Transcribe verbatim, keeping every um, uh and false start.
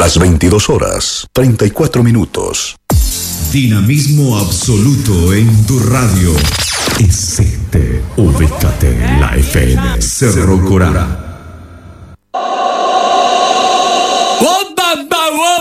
Las veintidós horas, treinta y cuatro minutos. Dinamismo absoluto en tu radio. S T, ubícate en la F M Cerro Corá.